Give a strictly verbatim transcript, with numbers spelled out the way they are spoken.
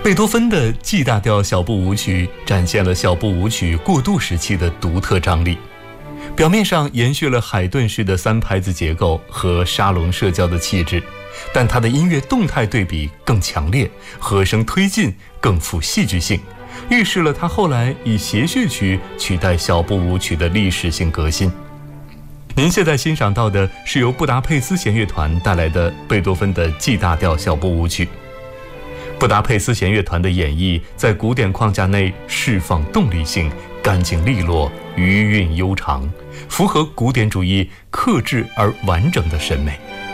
贝多芬的 G 大调小步舞曲展现了小步舞曲过渡时期的独特张力，表面上延续了海顿式的三拍子结构和沙龙社交的气质，但它的音乐动态对比更强烈，和声推进更富戏剧性，预示了他后来以谐谑曲取代小步舞曲的历史性革新。您现在欣赏到的是由布达佩斯弦乐团带来的贝多芬的 G 大调小步舞曲。布达佩斯弦乐团的演绎在古典框架内释放动力性，干净利落，余韵悠长，符合古典主义克制而完整的审美。